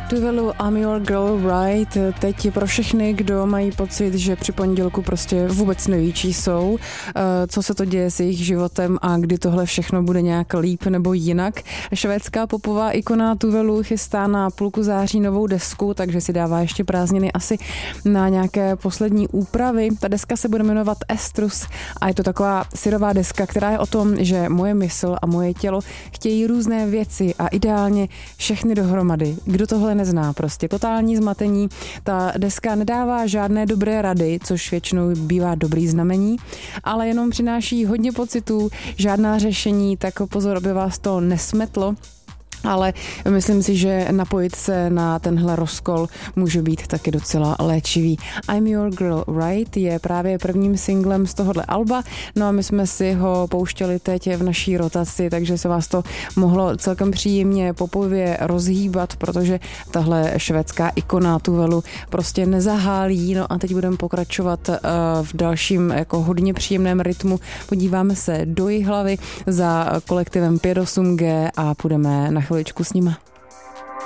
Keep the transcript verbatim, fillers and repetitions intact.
Tuvelu I'm Your Girl Right. Teď pro všechny, kdo mají pocit, že při pondělku prostě vůbec neví, čí jsou, co se to děje s jejich životem a kdy tohle všechno bude nějak líp nebo jinak. Švédská popová ikona Tuvelu chystá na půlku září novou desku, takže si dává ještě prázdniny asi na nějaké poslední úpravy. Ta deska se bude jmenovat Estrus a je to taková syrová deska, která je o tom, že moje mysl a moje tělo chtějí různé věci a ideálně všechny dohromady. Kdo tohle nezná, prostě totální zmatení. Ta deska nedává žádné dobré rady, což většinou bývá dobrý znamení, ale jenom přináší hodně pocitů, žádná řešení, tak pozor, aby vás to nesmetlo. Ale myslím si, že napojit se na tenhle rozkol může být taky docela léčivý. I'm Your Girl Right je právě prvním singlem z tohohle alba, no a my jsme si ho pouštěli teď v naší rotaci, takže se vás to mohlo celkem příjemně popově rozhýbat, protože tahle švédská ikona Tuvelu prostě nezahálí. No a teď budeme pokračovat uh, v dalším jako hodně příjemném rytmu. Podíváme se do Jihlavy za kolektivem pět osm G a půjdeme na chviličku s nima.